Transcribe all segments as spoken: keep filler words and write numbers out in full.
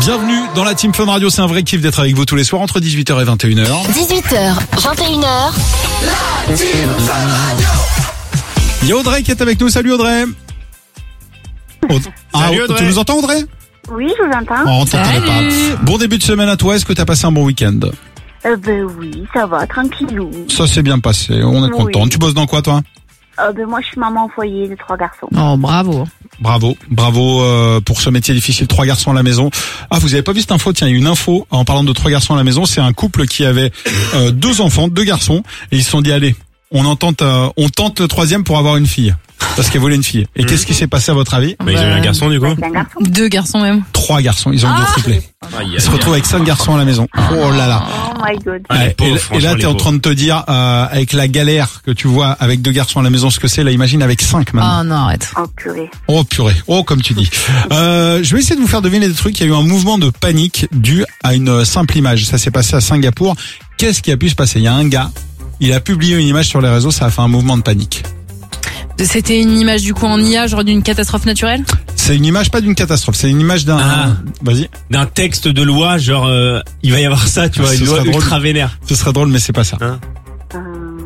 Bienvenue dans la Team Fun Radio, c'est un vrai kiff d'être avec vous tous les soirs entre dix-huit heures et vingt et une heures. dix-huit heures, vingt et une heures. La Team Fun Radio. Il y a Audrey qui est avec nous, salut Audrey. Aud- ah, Salut Audrey. Tu nous entends Audrey? Oui, je vous entends. Oh, on t'entendait pas. Bon début de semaine à toi, est-ce que t'as passé un bon week-end? Euh, ben oui, ça va, tranquillou. Ça s'est bien passé, on est Oui. content. Tu bosses dans quoi toi? Euh, ben moi, je suis maman au foyer de trois garçons. Oh, bravo. Bravo, bravo euh, pour ce métier difficile, trois garçons à la maison. Ah, vous avez pas vu cette info? Tiens, il y a une info en parlant de trois garçons à la maison, c'est un couple qui avait euh, deux enfants, deux garçons, et ils se sont dit allez, on en tente, euh, on tente le troisième pour avoir une fille, parce qu'elle voulait une fille. Et qu'est-ce qui s'est passé à votre avis? Bah, ils ont eu un garçon du coup. C'est un garçon. Deux garçons même. Trois garçons, ils ont eu deux triplés. Aïe, Ils se retrouvent avec cinq garçons à la maison. Oh là là. Oh my god. Ah, les Ouais, pauvres, et, et franchement, là, les t'es en pauvres. train de te dire, euh, avec la galère que tu vois avec deux garçons à la maison, ce que c'est, là, imagine avec cinq maintenant. Oh non, arrête. Oh purée. Oh purée, oh comme tu dis. Euh, je vais essayer de vous faire deviner des trucs. Il y a eu un mouvement de panique dû à une simple image. Ça s'est passé à Singapour. Qu'est-ce qui a pu se passer? Il y a un gars, il a publié une image sur les réseaux, ça a fait un mouvement de panique. C'était une image du coup en I A, genre d'une catastrophe naturelle? C'est une image pas d'une catastrophe, c'est une image d'un... Ah. Vas-y. D'un texte de loi, genre euh, il va y avoir ça, tu vois, Ce une loi serait drôle. ultra vénère. Ce serait drôle, mais c'est pas ça. Hein Euh,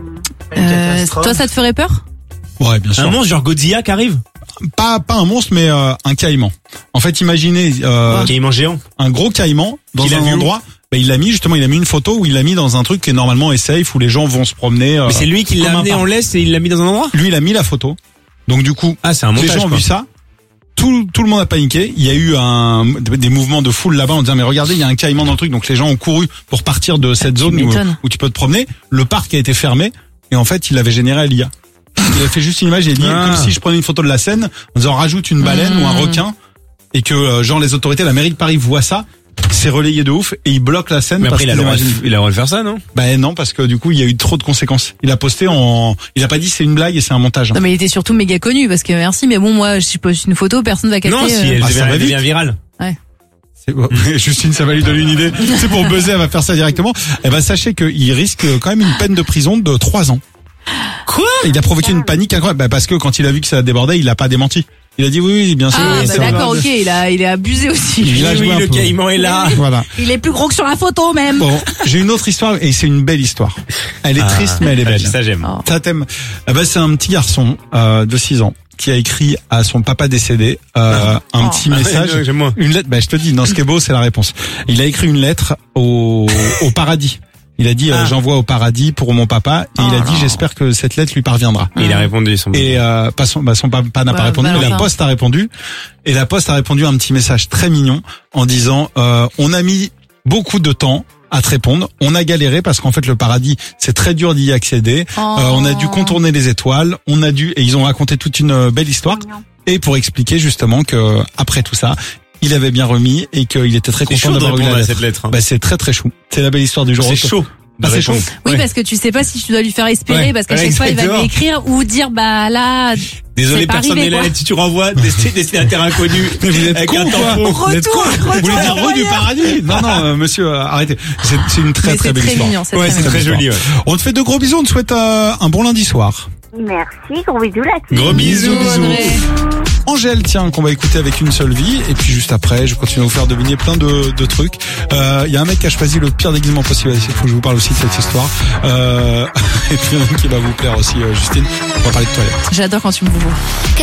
Euh, toi, ça te ferait peur? Ouais, bien sûr. Un monstre genre Godzilla qui arrive, Pas pas un monstre, mais euh, un caïman. En fait, imaginez euh, qui est immense géant. un gros caïman dans Qu'il a un vu où? endroit. Bah, il l'a mis justement, il a mis une photo où il l'a mis dans un truc qui est normalement est safe, où les gens vont se promener. euh, Mais c'est lui qui l'a comme un amené parc. en laisse et il l'a mis dans un endroit. Lui, il a mis la photo. Donc du coup, Ah, c'est un les montage. gens ont quoi. vu ça. Tout, tout le monde a paniqué. Il y a eu un, des mouvements de foule là-bas en disant mais regardez, il y a un caïman dans le truc. Donc les gens ont couru pour partir de cette tu zone où, m'étonnes. où tu peux te promener. Le parc a été fermé et en fait, il l'avait généré à l'I A. Il a fait juste une image et il a dit Ah. comme si je prenais une photo de la scène en disant rajoute une baleine Mmh. ou un requin et que euh, genre les autorités, la mairie de Paris voient ça. C'est relayé de ouf et il bloque la scène. Mais parce après, il a le qu'ils droit de- imaginent- il a le droit de faire ça, non? Ben non, parce que du coup, il y a eu trop de conséquences. Il a posté en, il a pas dit c'est une blague et c'est un montage. Non, mais il était surtout méga connu parce que merci, mais bon, moi, si je poste une photo, personne va capter. Non, si euh, elle Ah, ça va devient, vite. devient virale. C'est- Justine, ça va lui donner une idée. C'est pour buzzer, elle va faire ça directement. Eh ben, sachez qu'il risque quand même une peine de prison de trois ans. Quoi? Il a provoqué une panique incroyable. Ben, parce que quand il a vu que ça débordait, il a pas démenti. Il a dit oui, oui, bien sûr. Ah, c'est bah vrai. d'accord, ok, il a, il est abusé aussi. Il a Oui, joué oui, un le peu. caïman est là. Voilà. Il est plus gros que sur la photo même. Bon, j'ai une autre histoire et c'est une belle histoire. Elle est Ah. triste, mais elle est Ah, belle. ça j'aime. Oh. Ça t'aime. Eh ben, c'est un petit garçon euh, de six ans qui a écrit à son papa décédé euh, un Oh. petit Ah, message. ouais, j'aime moins. Une lettre. Ben, je te dis, dans ce qui est beau, c'est la réponse. Il a écrit une lettre au, au paradis. Il a dit euh, Ah. j'envoie au paradis pour mon papa et il a dit j'espère que cette lettre lui parviendra. Et il a répondu son. Et euh, pas son, bah, son papa n'a Bah, pas répondu, bah, mais la enfin. poste a répondu. Et la poste a répondu un petit message très mignon en disant euh, on a mis beaucoup de temps à te répondre. On a galéré parce qu'en fait le paradis c'est très dur d'y accéder. Oh. Euh, on a dû contourner les étoiles. On a dû et ils ont raconté toute une euh, belle histoire. Mignon. Et pour expliquer justement que après tout ça, il avait bien remis et qu'il était très C'est content chaud de d'avoir eu la répondre à lettre. cette lettre. hein. Bah, c'est très très chou. C'est la belle histoire du jour. C'est chaud. Ah, c'est chaud. Oui, Ouais. parce que tu sais pas si tu dois lui faire espérer, Ouais. parce qu'à Ouais, chaque fois il va exactement. lui écrire ou dire bah là. Désolé, C'est pas personne arrivé, n'est là. quoi. Et si tu renvoies desti- destinataire inconnu Mais vous êtes avec con un ou quoi tampon. Vous êtes con. Retour, Vous voulez dire retour re du envoyeur. paradis? Non, non, euh, monsieur, euh, arrêtez. C'est c'est une très Mais très c'est belle très histoire. mignon, c'est Ouais, très c'est mignon. très joli. Ouais. On te fait de gros bisous, on te souhaite euh, un bon lundi soir. Merci, gros bisous la team. Gros bisous, bisous. Audrey. Angèle, tiens, qu'on va écouter avec une seule vie. Et puis juste après, je continue à vous faire deviner plein de, de trucs. Il euh, y a un mec qui a choisi le pire déguisement possible. Il faut que je vous parle aussi de cette histoire. Euh, et puis un qui va vous plaire aussi, euh, Justine. On va parler de toilettes. J'adore quand tu me boules.